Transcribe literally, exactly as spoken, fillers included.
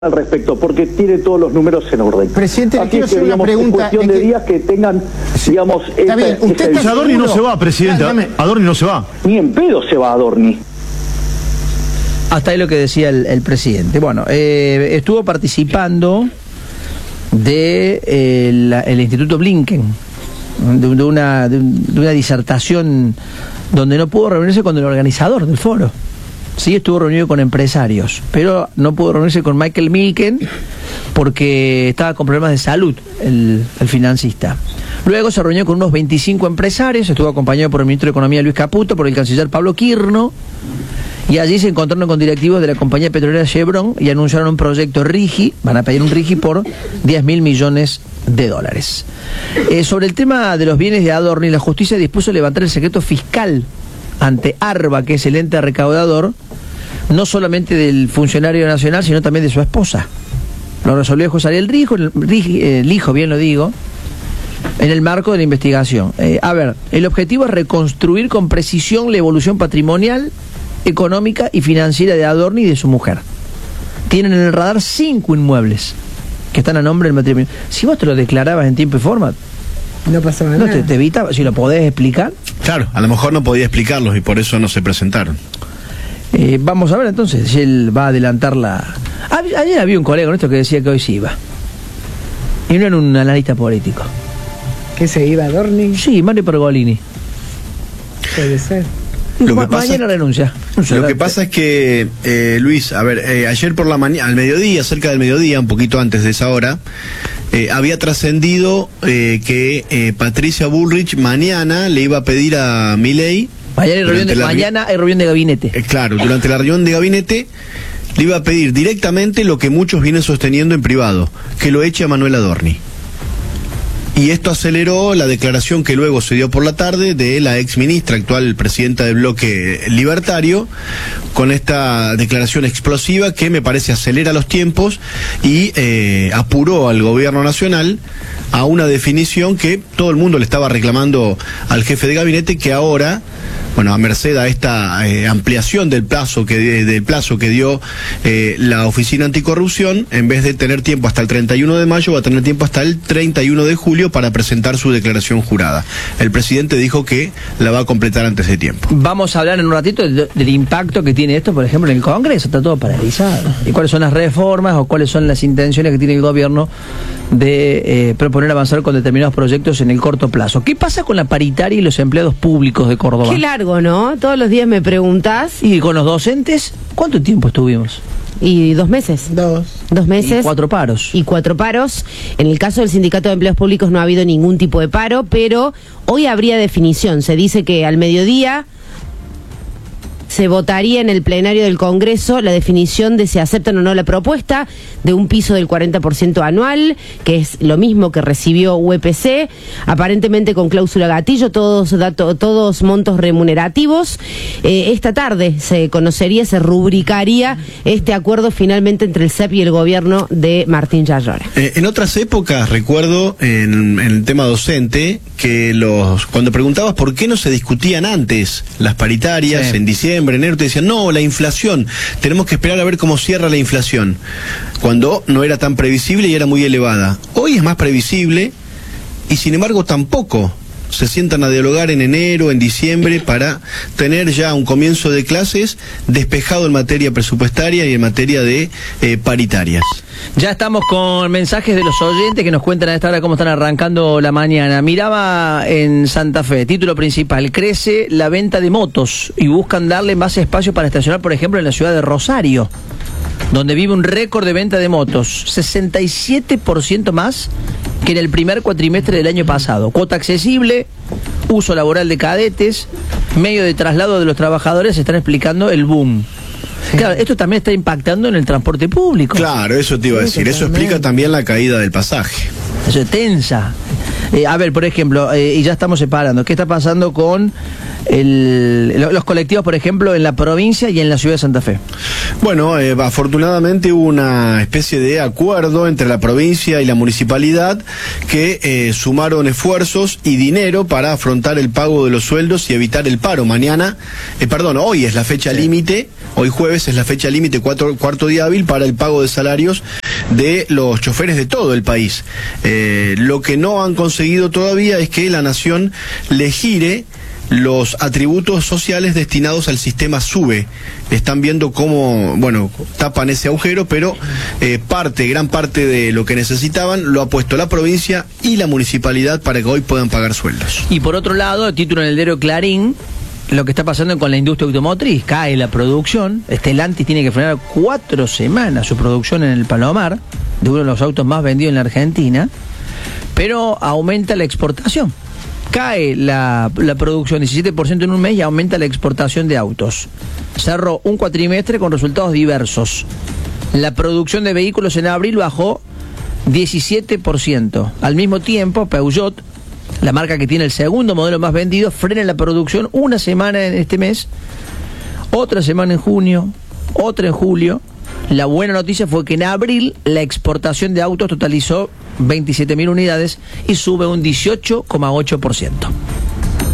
al respecto, porque tiene todos los números en orden. Presidente, le Así quiero que, hacer una digamos, pregunta. es cuestión de que... días que tengan, digamos... Está esta, bien, usted esta... está Adorni no se va, presidente. Dame. Adorni no se va. Ni en pedo se va Adorni. Hasta ahí lo que decía el, el presidente. Bueno, eh, estuvo participando de eh, la, el Instituto Blinken, de, de, una, de, de una disertación donde no pudo reunirse con el organizador del foro. Sí estuvo reunido con empresarios, pero no pudo reunirse con Michael Milken porque estaba con problemas de salud, el, el financista. Luego se reunió con unos veinticinco empresarios, estuvo acompañado por el ministro de Economía Luis Caputo, por el canciller Pablo Quirno, y allí se encontraron con directivos de la compañía petrolera Chevron y anunciaron un proyecto RIGI, van a pedir un RIGI por diez mil millones de dólares. Eh, sobre el tema de los bienes de Adorni, la justicia dispuso levantar el secreto fiscal ante ARBA, que es el ente recaudador, no solamente del funcionario nacional, sino también de su esposa. Lo resolvió el juez Ariel Rijo, el, el hijo, bien lo digo, en el marco de la investigación. Eh, a ver, el objetivo es reconstruir con precisión la evolución patrimonial, económica y financiera de Adorni y de su mujer. Tienen en el radar cinco inmuebles que están a nombre del matrimonio. Si vos te lo declarabas en tiempo y forma, no pasaba no nada. te, te evitaba, si lo podés explicar. Claro, a lo mejor no podía explicarlos y por eso no se presentaron. Eh, vamos a ver entonces si él va a adelantar la... A- ayer había un colega con esto que decía que hoy sí iba. Y no era un analista político. ¿Qué se iba Adorni? Sí, Mario Pergolini. Puede ser. Lo Ma- que pasa- mañana renuncia. Lo que pasa es que, eh, Luis, a ver, eh, ayer por la mañana, al mediodía, cerca del mediodía, un poquito antes de esa hora, eh, había trascendido eh, que eh, Patricia Bullrich mañana le iba a pedir a Milei... Mañana hay reunión de, durante la- mañana hay reunión de gabinete. Eh, claro, durante la reunión de gabinete le iba a pedir directamente lo que muchos vienen sosteniendo en privado, que lo eche a Manuel Adorni. Y esto aceleró la declaración que luego se dio por la tarde de la ex ministra, actual presidenta del bloque libertario, con esta declaración explosiva que me parece acelera los tiempos y eh, apuró al gobierno nacional a una definición que todo el mundo le estaba reclamando al jefe de gabinete, que ahora, bueno, a merced a esta eh, ampliación del plazo que del plazo que dio eh, la Oficina Anticorrupción, en vez de tener tiempo hasta el treinta y uno de mayo, va a tener tiempo hasta el treinta y uno de julio para presentar su declaración jurada. El presidente dijo que la va a completar antes de tiempo. Vamos a hablar en un ratito del, del impacto que tiene esto, por ejemplo, en el Congreso. Está todo paralizado. ¿Y cuáles son las reformas o cuáles son las intenciones que tiene el gobierno de eh, proponer avanzar con determinados proyectos en el corto plazo? ¿Qué pasa con la paritaria y los empleados públicos de Córdoba? Qué largo, ¿no? Todos los días me preguntás. ¿Y con los docentes? ¿Cuánto tiempo estuvimos? Y dos meses. Dos. Dos meses. Y cuatro paros. Y cuatro paros. En el caso del Sindicato de Empleados Públicos no ha habido ningún tipo de paro, pero hoy habría definición. Se dice que al mediodía se votaría en el plenario del Congreso la definición de si aceptan o no la propuesta de un piso del cuarenta por ciento anual, que es lo mismo que recibió U E P C, aparentemente con cláusula gatillo, todos datos, todos montos remunerativos. Eh, esta tarde se conocería, se rubricaría este acuerdo finalmente entre el C E P y el gobierno de Martín Yarlora. Eh, en otras épocas, recuerdo, en, en el tema docente, que los cuando preguntabas por qué no se discutían antes las paritarias, sí, en diciembre, enero, te decían, no, la inflación, tenemos que esperar a ver cómo cierra la inflación, cuando no era tan previsible y era muy elevada. Hoy es más previsible y sin embargo tampoco se sientan a dialogar en enero, en diciembre, para tener ya un comienzo de clases despejado en materia presupuestaria y en materia de eh, paritarias. Ya estamos con mensajes de los oyentes que nos cuentan a esta hora cómo están arrancando la mañana. Miraba en Santa Fe, título principal: crece la venta de motos y buscan darle más espacio para estacionar, por ejemplo, en la ciudad de Rosario, donde vive un récord de venta de motos, sesenta y siete por ciento más que en el primer cuatrimestre del año pasado. Cuota accesible, uso laboral de cadetes, medio de traslado de los trabajadores, están explicando el boom. Sí. Claro, esto también está impactando en el transporte público. Claro, eso te iba a decir, eso explica también la caída del pasaje. Eso es tensa. Eh, a ver, por ejemplo, eh, y ya estamos separando, ¿qué está pasando con el, los colectivos, por ejemplo, en la provincia y en la ciudad de Santa Fe? Bueno, eh, afortunadamente hubo una especie de acuerdo entre la provincia y la municipalidad que eh, sumaron esfuerzos y dinero para afrontar el pago de los sueldos y evitar el paro. Mañana, eh, perdón, hoy es la fecha límite, hoy jueves es la fecha límite, cuatro, cuarto día hábil para el pago de salarios de los choferes de todo el país. Eh, lo que no han conseguido todavía es que la nación le gire los atributos sociales destinados al sistema SUBE. Están viendo cómo, bueno, tapan ese agujero, pero eh, parte, gran parte de lo que necesitaban lo ha puesto la provincia y la municipalidad para que hoy puedan pagar sueldos. Y por otro lado, el título en el diario Clarín, lo que está pasando con la industria automotriz, cae la producción. Stellantis tiene que frenar cuatro semanas su producción en el Palomar, de uno de los autos más vendidos en la Argentina, pero aumenta la exportación. Cae la, la producción diecisiete por ciento en un mes y aumenta la exportación de autos. Cerró un cuatrimestre con resultados diversos. La producción de vehículos en abril bajó diecisiete por ciento. Al mismo tiempo, Peugeot, la marca que tiene el segundo modelo más vendido, frena la producción una semana en este mes, otra semana en junio, otra en julio. La buena noticia fue que en abril la exportación de autos totalizó veintisiete mil unidades y sube un dieciocho coma ocho por ciento.